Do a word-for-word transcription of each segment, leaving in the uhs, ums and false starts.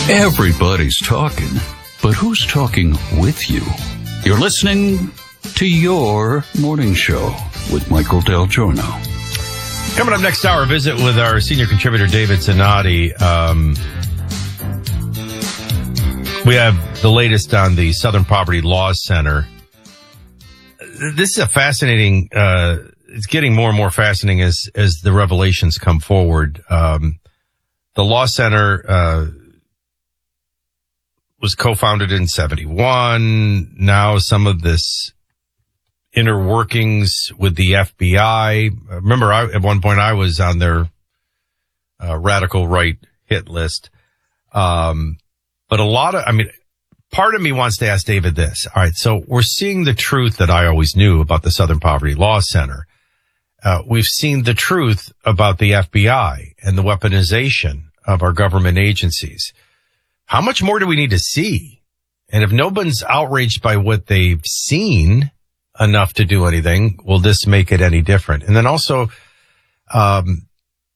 Everybody's talking, but who's talking with you? You're listening to Your Morning Show with Michael Del Giorno. Coming up next hour, a visit with our senior contributor, David Zanotti. Um, we have the latest on the Southern Poverty Law Center. This is a fascinating, uh, it's getting more and more fascinating as, as the revelations come forward. Um, the Law Center, uh, was co-founded in seventy-one. Now some of this inner workings with the F B I. Remember, I, at one point I was on their uh, radical right hit list. Um, but a lot of, I mean, part of me wants to ask David this. All right, so we're seeing the truth that I always knew about the Southern Poverty Law Center. Uh, we've seen the truth about the F B I and the weaponization of our government agencies. How much more do we need to see? And if nobody's outraged by what they've seen enough to do anything, will this make it any different? And then also, um,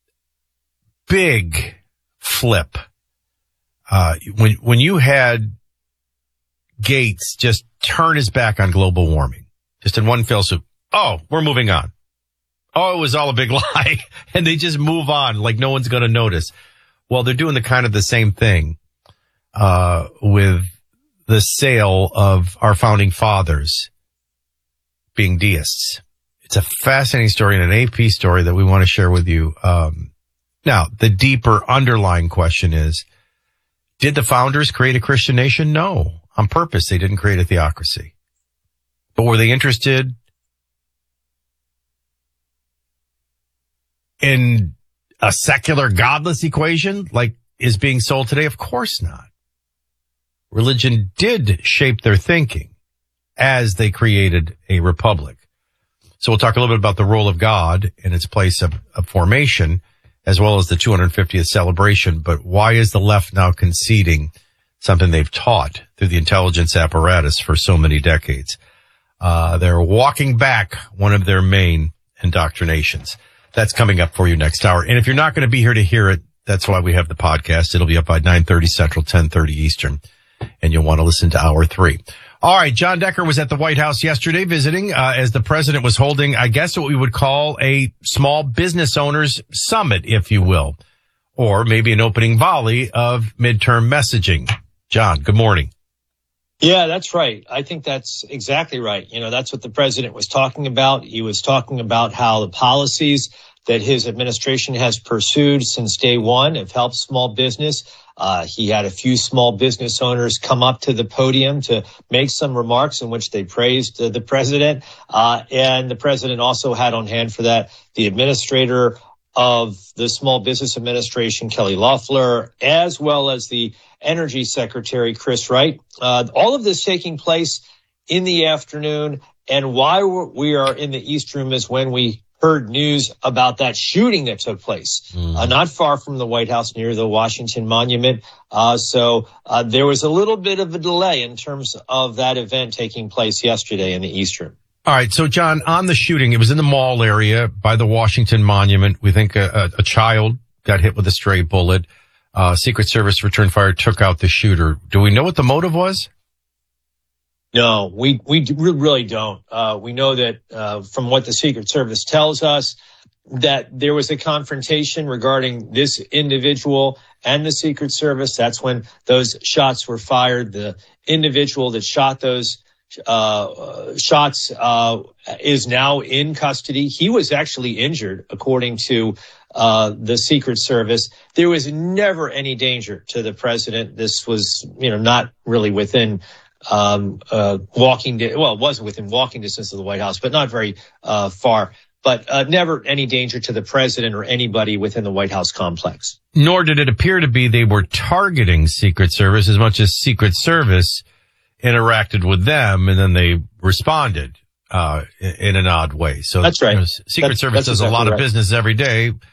big flip. Uh, when, when you had Gates just turn his back on global warming, just in one fell swoop. Oh, we're moving on. Oh, it was all a big lie. And they just move on like no one's going to notice. Well, they're doing the kind of the same thing. Uh, with the sale of our founding fathers being deists. It's a fascinating story and an A P story that we want to share with you. Um, now, the deeper underlying question is, did the founders create a Christian nation? No. On purpose, they didn't create a theocracy. But were they interested in a secular, godless equation like is being sold today? Of course not. Religion did shape their thinking as they created a republic. So we'll talk a little bit about the role of God in its place of, of formation, as well as the two hundred fiftieth celebration. But why is the left now conceding something they've taught through the intelligence apparatus for so many decades? Uh, they're walking back one of their main indoctrinations. That's coming up for you next hour. And if you're not going to be here to hear it, that's why we have the podcast. It'll be up by nine thirty Central, ten thirty Eastern. And you'll want to listen to hour three. All right. John Decker was at the White House yesterday visiting, uh, as the president was holding, I guess what we would call a small business owners summit, if you will, or maybe an opening volley of midterm messaging. John, good morning. Yeah, that's right. I think that's exactly right. You know, that's what the president was talking about. He was talking about how the policies that his administration has pursued since day one have helped small business. Uh, he had a few small business owners come up to the podium to make some remarks in which they praised uh, the president. Uh, and the president also had on hand for that the administrator of the Small Business Administration, Kelly Loeffler, as well as the Energy Secretary, Chris Wright. Uh, all of this taking place in the afternoon. And why we are in the East Room is when we heard news about that shooting that took place mm. uh, not far from the White House near the Washington Monument. Uh, so uh, there was a little bit of a delay in terms of that event taking place yesterday in the East Room. All right. So, John, on the shooting, it was in the mall area by the Washington Monument. We think a, a, a child got hit with a stray bullet. Uh, Secret Service returned fire, took out the shooter. Do we know what the motive was? No, we, we really don't. Uh, we know that, uh, from what the Secret Service tells us, that there was a confrontation regarding this individual and the Secret Service. That's when those shots were fired. The individual that shot those, uh, shots, uh, is now in custody. He was actually injured, according to, uh, the Secret Service. There was never any danger to the president. This was, you know, not really within um uh walking di- well it wasn't within walking distance of the White House, but not very uh far, but uh never any danger to the president or anybody within the White House complex. Nor did it appear to be they were targeting Secret Service as much as Secret Service interacted with them and then they responded uh in an odd way. So that's right. You know, Secret that's, Service that's does exactly a lot right. of business every day.